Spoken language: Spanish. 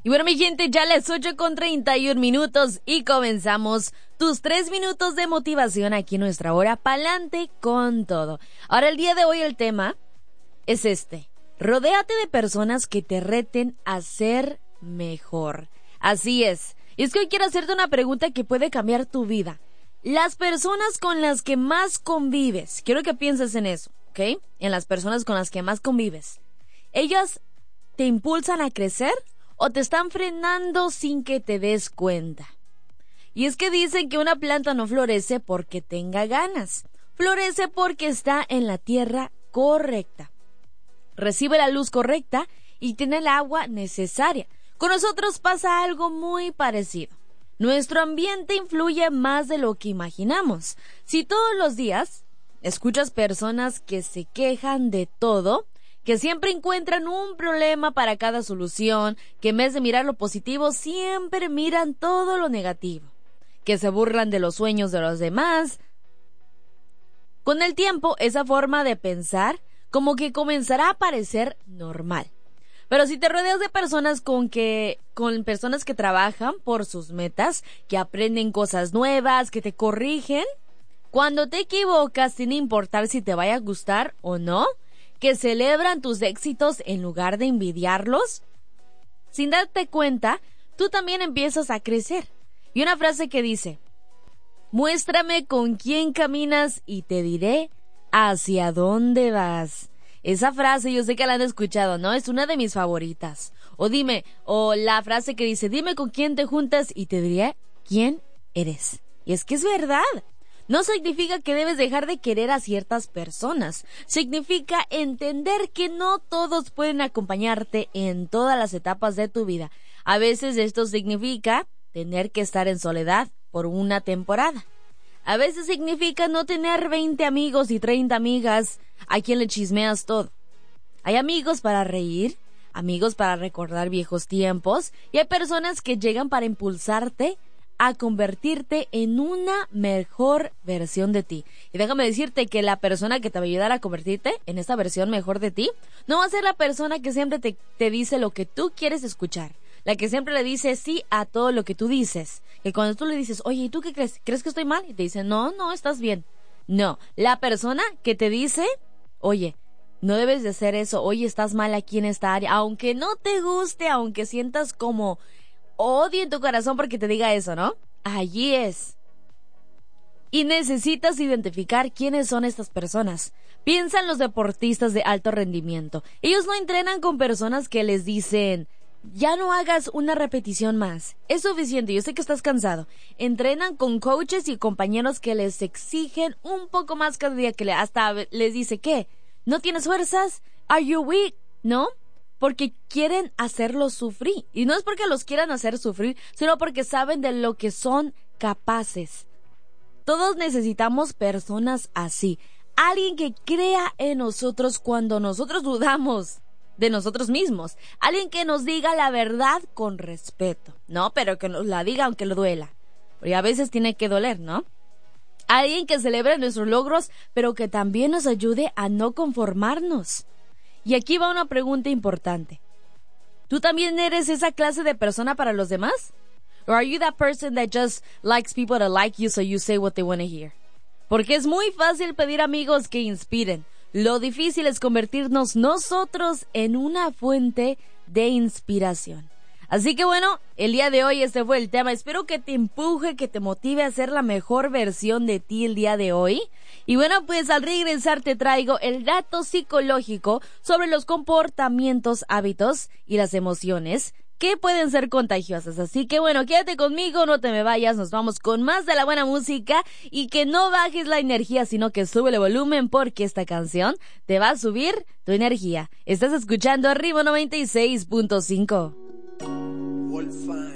Y bueno, mi gente, ya las 8:31 y comenzamos tus 3 minutos de motivación aquí en nuestra hora pa'lante con todo. Ahora, el día de hoy el tema es este. Rodéate de personas que te reten a ser mejor. Así es. Y es que hoy quiero hacerte una pregunta que puede cambiar tu vida. Las personas con las que más convives, quiero que pienses en eso, ¿ok? En las personas con las que más convives. ¿Ellas te impulsan a crecer o te están frenando sin que te des cuenta? Y es que dicen que una planta no florece porque tenga ganas. Florece porque está en la tierra correcta. Recibe la luz correcta y tiene el agua necesaria. Con nosotros pasa algo muy parecido. Nuestro ambiente influye más de lo que imaginamos. Si todos los días escuchas personas que se quejan de todo, que siempre encuentran un problema para cada solución, que en vez de mirar lo positivo siempre miran todo lo negativo, que se burlan de los sueños de los demás, con el tiempo esa forma de pensar como que comenzará a parecer normal. Pero si te rodeas de personas con personas que trabajan por sus metas, que aprenden cosas nuevas, que te corrigen, cuando te equivocas sin importar si te vaya a gustar o no, que celebran tus éxitos en lugar de envidiarlos, sin darte cuenta, tú también empiezas a crecer. Y una frase que dice: muéstrame con quién caminas y te diré hacia dónde vas. Esa frase yo sé que la han escuchado, ¿no? Es una de mis favoritas. O la frase que dice: dime con quién te juntas y te diré quién eres. Y es que es verdad. No significa que debes dejar de querer a ciertas personas. Significa entender que no todos pueden acompañarte en todas las etapas de tu vida. A veces esto significa tener que estar en soledad por una temporada. A veces significa no tener 20 amigos y 30 amigas a quien le chismeas todo. Hay amigos para reír, amigos para recordar viejos tiempos, y hay personas que llegan para impulsarte a convertirte en una mejor versión de ti. Y déjame decirte que la persona que te va a ayudar a convertirte en esta versión mejor de ti no va a ser la persona que siempre te dice lo que tú quieres escuchar, la que siempre le dice sí a todo lo que tú dices. Que cuando tú le dices: oye, ¿y tú qué crees? ¿Crees que estoy mal? Y te dice: no, estás bien. No, la persona que te dice: oye, no debes de hacer eso, oye, estás mal aquí en esta área, aunque no te guste, aunque sientas como odio en tu corazón porque te diga eso, ¿no? Allí es. Y necesitas identificar quiénes son estas personas. Piensa en los deportistas de alto rendimiento. Ellos no entrenan con personas que les dicen: ya no hagas una repetición más, es suficiente, yo sé que estás cansado. Entrenan con coaches y compañeros que les exigen un poco más cada día, que hasta les dice: ¿qué? ¿No tienes fuerzas? ¿Are you weak? ¿No? Porque quieren hacerlos sufrir. Y no es porque los quieran hacer sufrir, sino porque saben de lo que son capaces. Todos necesitamos personas así. Alguien que crea en nosotros cuando nosotros dudamos de nosotros mismos. Alguien que nos diga la verdad con respeto, ¿no? Pero que nos la diga aunque lo duela. Porque a veces tiene que doler, ¿no? Alguien que celebre nuestros logros, pero que también nos ayude a no conformarnos. Y aquí va una pregunta importante. ¿Tú también eres esa clase de persona para los demás? Or are you that person that just likes people to like you so you say what they want to hear? Porque es muy fácil pedir amigos que inspiren. Lo difícil es convertirnos nosotros en una fuente de inspiración. Así que bueno, el día de hoy este fue el tema. Espero que te empuje, que te motive a ser la mejor versión de ti el día de hoy. Y bueno, pues al regresar te traigo el dato psicológico sobre los comportamientos, hábitos y las emociones que pueden ser contagiosas. Así que bueno, quédate conmigo, no te me vayas, nos vamos con más de la buena música y que no bajes la energía, sino que sube el volumen porque esta canción te va a subir tu energía. Estás escuchando Ritmo 96.5. Wolfgang.